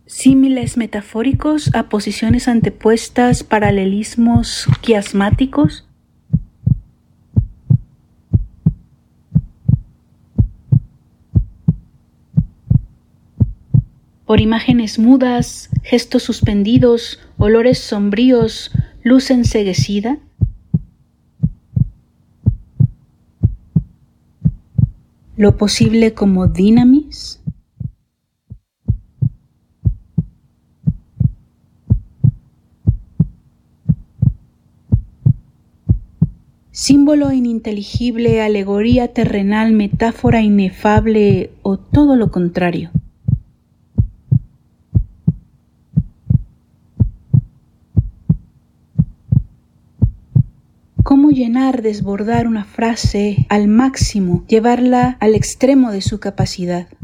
símiles metafóricos a posiciones antepuestas, paralelismos quiasmáticos. Por imágenes mudas, gestos suspendidos, olores sombríos, luz enceguecida. Lo posible como dinamis. Símbolo ininteligible, alegoría terrenal, metáfora inefable o todo lo contrario. ¿Cómo llenar, desbordar una frase al máximo, llevarla al extremo de su capacidad?